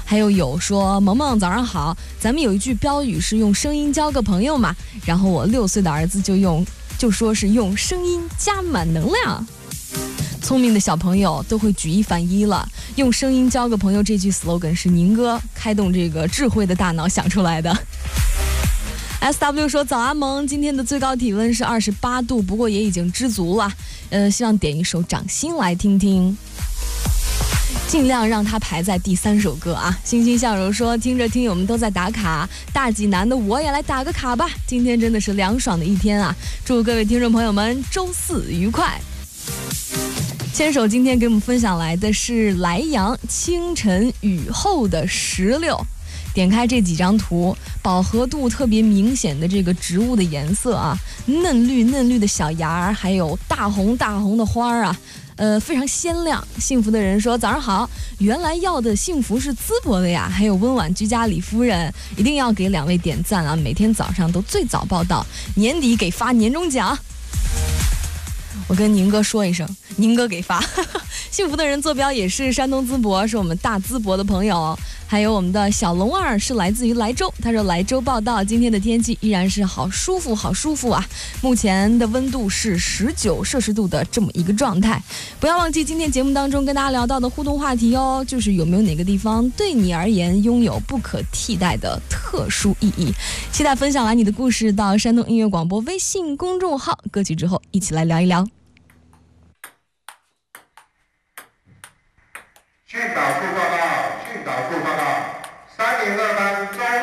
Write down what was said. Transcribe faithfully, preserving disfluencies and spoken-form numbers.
还有有说萌萌早上好，咱们有一句标语是用声音交个朋友嘛，然后我六岁的儿子就用就说是用声音加满能量。聪明的小朋友都会举一反一了，用声音交个朋友这句 slogan 是宁哥开动这个智慧的大脑想出来的。S W 说早安萌，今天的最高体温是二十八度，不过也已经知足了。呃，希望点一首掌心来听听，尽量让它排在第三首歌啊。欣欣向荣说听着听友们都在打卡，大济南的我也来打个卡吧，今天真的是凉爽的一天啊，祝各位听众朋友们周四愉快。牵手今天给我们分享来的是莱阳清晨雨后的石榴，点开这几张图，饱和度特别明显的这个植物的颜色啊，嫩绿嫩绿的小芽儿，还有大红大红的花儿啊，呃，非常鲜亮。幸福的人说早上好，原来要的幸福是淄博的呀。还有温婉居家李夫人，一定要给两位点赞啊，每天早上都最早报道，年底给发年终奖。我跟宁哥说一声，宁哥给发。幸福的人坐标也是山东淄博，是我们大淄博的朋友。还有我们的小龙二是来自于莱州，他说莱州报道，今天的天气依然是好舒服好舒服啊，目前的温度是十九摄氏度的这么一个状态。不要忘记今天节目当中跟大家聊到的互动话题哦，就是有没有哪个地方对你而言拥有不可替代的特殊意义。期待分享完你的故事到山东音乐广播微信公众号，歌曲之后一起来聊一聊。